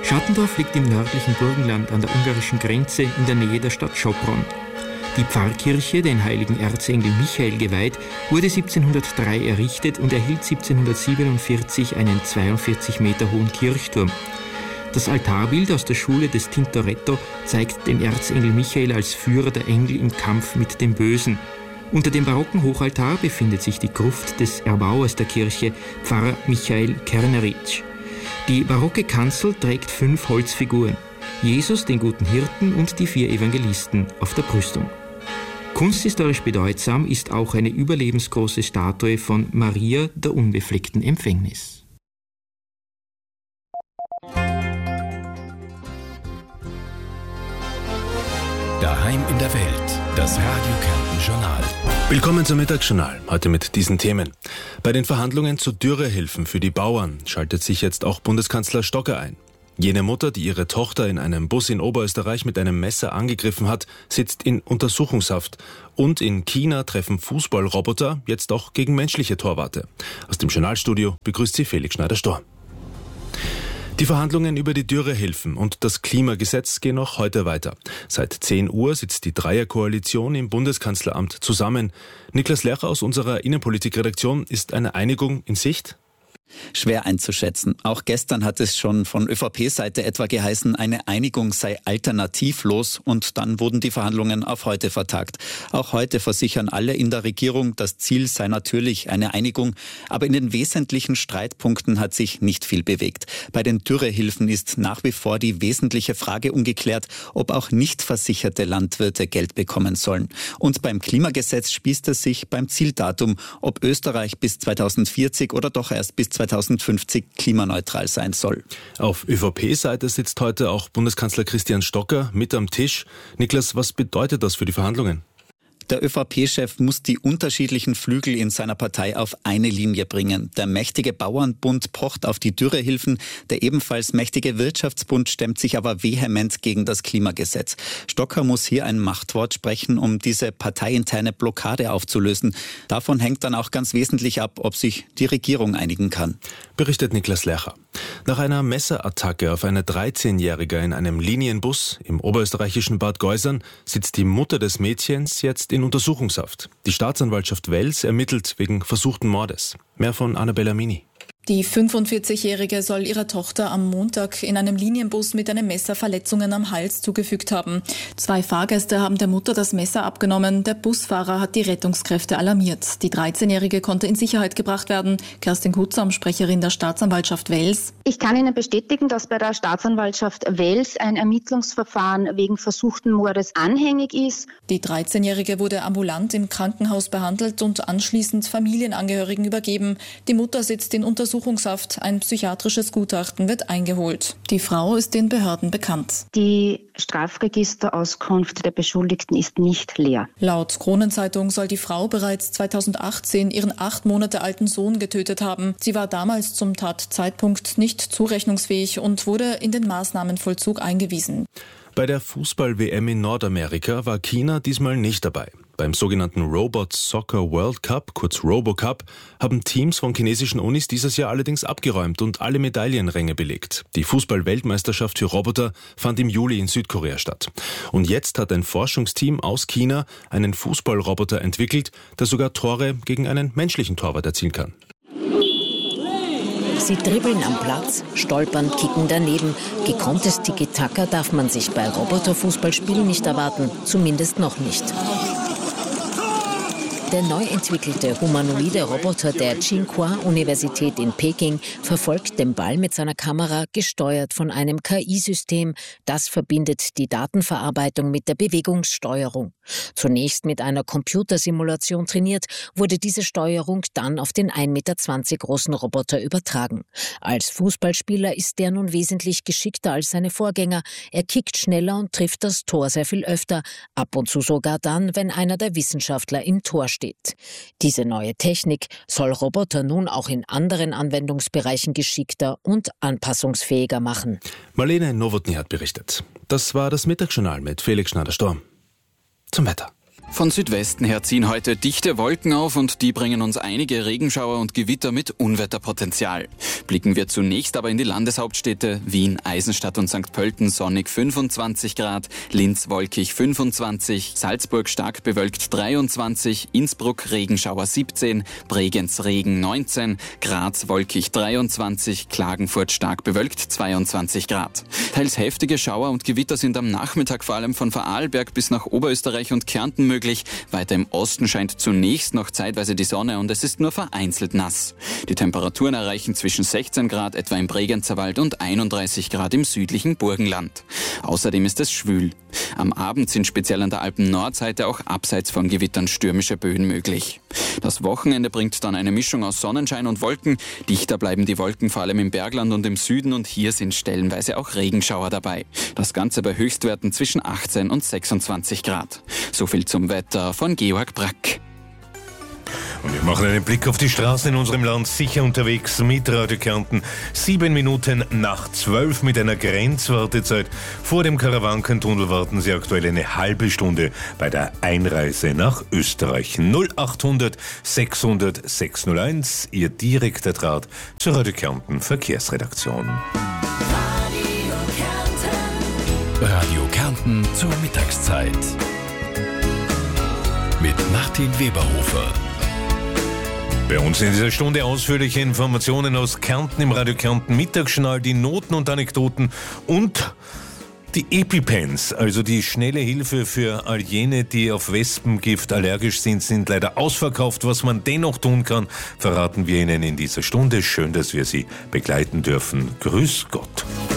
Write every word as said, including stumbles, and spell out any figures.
Schattendorf liegt im nördlichen Burgenland an der ungarischen Grenze in der Nähe der Stadt Sopron. Die Pfarrkirche, den heiligen Erzengel Michael geweiht, wurde siebzehnhundertdrei errichtet und erhielt siebzehnhundertsiebenundvierzig einen zweiundvierzig Meter hohen Kirchturm. Das Altarbild aus der Schule des Tintoretto zeigt den Erzengel Michael als Führer der Engel im Kampf mit dem Bösen. Unter dem barocken Hochaltar befindet sich die Gruft des Erbauers der Kirche, Pfarrer Michael Kerneritsch. Die barocke Kanzel trägt fünf Holzfiguren: Jesus, den guten Hirten und die vier Evangelisten auf der Brüstung. Kunsthistorisch bedeutsam ist auch eine überlebensgroße Statue von Maria der unbefleckten Empfängnis. Daheim in der Welt, das Radio Kärnten Journal. Willkommen zum Mittagsjournal, heute mit diesen Themen. Bei den Verhandlungen zu Dürrehilfen für die Bauern schaltet sich jetzt auch Bundeskanzler Stocker ein. Jene Mutter, die ihre Tochter in einem Bus in Oberösterreich mit einem Messer angegriffen hat, sitzt in Untersuchungshaft. Und in China treffen Fußballroboter jetzt auch gegen menschliche Torwarte. Aus dem Journalstudio begrüßt sie Felix Schneider-Storr. Die Verhandlungen über die Dürrehilfen und das Klimagesetz gehen auch heute weiter. Seit zehn Uhr sitzt die Dreierkoalition im Bundeskanzleramt zusammen. Niklas Lercher aus unserer Innenpolitikredaktion, ist eine Einigung in Sicht? Schwer einzuschätzen. Auch gestern hat es schon von ÖVP-Seite etwa geheißen, eine Einigung sei alternativlos, und dann wurden die Verhandlungen auf heute vertagt. Auch heute versichern alle in der Regierung, das Ziel sei natürlich eine Einigung, aber in den wesentlichen Streitpunkten hat sich nicht viel bewegt. Bei den Dürrehilfen ist nach wie vor die wesentliche Frage ungeklärt, ob auch nicht versicherte Landwirte Geld bekommen sollen. Und beim Klimagesetz spießt es sich beim Zieldatum, ob Österreich bis zweitausendvierzig oder doch erst bis zweitausendfünfzig klimaneutral sein soll. Auf ÖVP-Seite sitzt heute auch Bundeskanzler Christian Stocker mit am Tisch. Niklas, was bedeutet das für die Verhandlungen? Der ÖVP-Chef muss die unterschiedlichen Flügel in seiner Partei auf eine Linie bringen. Der mächtige Bauernbund pocht auf die Dürrehilfen, der ebenfalls mächtige Wirtschaftsbund stemmt sich aber vehement gegen das Klimagesetz. Stocker muss hier ein Machtwort sprechen, um diese parteiinterne Blockade aufzulösen. Davon hängt dann auch ganz wesentlich ab, ob sich die Regierung einigen kann. Berichtet Niklas Lercher. Nach einer Messerattacke auf eine dreizehnjährige in einem Linienbus im oberösterreichischen Bad Geusern sitzt die Mutter des Mädchens jetzt in Untersuchungshaft. Die Staatsanwaltschaft Wels ermittelt wegen versuchten Mordes. Mehr von Annabella Mini. Die fünfundvierzig-Jährige soll ihrer Tochter am Montag in einem Linienbus mit einem Messer Verletzungen am Hals zugefügt haben. Zwei Fahrgäste haben der Mutter das Messer abgenommen. Der Busfahrer hat die Rettungskräfte alarmiert. Die dreizehnjährige konnte in Sicherheit gebracht werden. Kerstin Kutzam, Sprecherin der Staatsanwaltschaft Wels. Ich kann Ihnen bestätigen, dass bei der Staatsanwaltschaft Wels ein Ermittlungsverfahren wegen versuchten Mordes anhängig ist. Die dreizehnjährige wurde ambulant im Krankenhaus behandelt und anschließend Familienangehörigen übergeben. Die Mutter sitzt in Untersuchungshaft. Ein psychiatrisches Gutachten wird eingeholt. Die Frau ist den Behörden bekannt. Die Strafregisterauskunft der Beschuldigten ist nicht leer. Laut Kronenzeitung soll die Frau bereits zweitausendachtzehn ihren acht Monate alten Sohn getötet haben. Sie war damals zum Tatzeitpunkt nicht zurechnungsfähig und wurde in den Maßnahmenvollzug eingewiesen. Bei der Fußball-W M in Nordamerika war China diesmal nicht dabei. Beim sogenannten Robot Soccer World Cup, kurz RoboCup, haben Teams von chinesischen Unis dieses Jahr allerdings abgeräumt und alle Medaillenränge belegt. Die Fußball-Weltmeisterschaft für Roboter fand im Juli in Südkorea statt. Und jetzt hat ein Forschungsteam aus China einen Fußballroboter entwickelt, der sogar Tore gegen einen menschlichen Torwart erzielen kann. Sie dribbeln am Platz, stolpern, kicken daneben. Gekonntes Tiki-Taka darf man sich bei Roboterfußballspielen nicht erwarten, zumindest noch nicht. Der neu entwickelte humanoide Roboter der Tsinghua-Universität in Peking verfolgt den Ball mit seiner Kamera, gesteuert von einem K I-System. Das verbindet die Datenverarbeitung mit der Bewegungssteuerung. Zunächst mit einer Computersimulation trainiert, wurde diese Steuerung dann auf den ein Meter zwanzig großen Roboter übertragen. Als Fußballspieler ist der nun wesentlich geschickter als seine Vorgänger. Er kickt schneller und trifft das Tor sehr viel öfter, ab und zu sogar dann, wenn einer der Wissenschaftler im Tor steht. Diese neue Technik soll Roboter nun auch in anderen Anwendungsbereichen geschickter und anpassungsfähiger machen. Marlene Nowotny hat berichtet. Das war das Mittagsjournal mit Felix Schneider-Storr. Zum Wetter. Von Südwesten her ziehen heute dichte Wolken auf und die bringen uns einige Regenschauer und Gewitter mit Unwetterpotenzial. Blicken wir zunächst aber in die Landeshauptstädte Wien, Eisenstadt und Sankt Pölten sonnig fünfundzwanzig Grad, Linz wolkig fünfundzwanzig, Salzburg stark bewölkt dreiundzwanzig, Innsbruck Regenschauer siebzehn, Bregenz Regen neunzehn, Graz wolkig dreiundzwanzig, Klagenfurt stark bewölkt zweiundzwanzig Grad. Teils heftige Schauer und Gewitter sind am Nachmittag vor allem von Vorarlberg bis nach Oberösterreich und Kärnten möglich. Weiter im Osten scheint zunächst noch zeitweise die Sonne und es ist nur vereinzelt nass. Die Temperaturen erreichen zwischen sechzehn Grad etwa im Bregenzer Wald und einunddreißig Grad im südlichen Burgenland. Außerdem ist es schwül. Am Abend sind speziell an der Alpen-Nordseite auch abseits von Gewittern stürmische Böen möglich. Das Wochenende bringt dann eine Mischung aus Sonnenschein und Wolken. Dichter bleiben die Wolken vor allem im Bergland und im Süden und hier sind stellenweise auch Regenschauer dabei. Das Ganze bei Höchstwerten zwischen achtzehn und sechsundzwanzig Grad. So viel zum Wetter von Georg Brack. Und wir machen einen Blick auf die Straßen in unserem Land, sicher unterwegs mit Radio Kärnten. Sieben Minuten nach zwölf mit einer Grenzwartezeit. Vor dem Karawankentunnel warten Sie aktuell eine halbe Stunde bei der Einreise nach Österreich. null achthundert sechshundert sechshunderteins, Ihr direkter Draht zur Radio Kärnten Verkehrsredaktion. Radio Kärnten. Radio Kärnten zur Mittagszeit. Mit Martin Weberhofer. Bei uns in dieser Stunde ausführliche Informationen aus Kärnten im Radio Kärnten Mittagsjournal, die Noten und Anekdoten und die EpiPens, also die schnelle Hilfe für all jene, die auf Wespengift allergisch sind, sind leider ausverkauft. Was man dennoch tun kann, verraten wir Ihnen in dieser Stunde. Schön, dass wir Sie begleiten dürfen. Grüß Gott.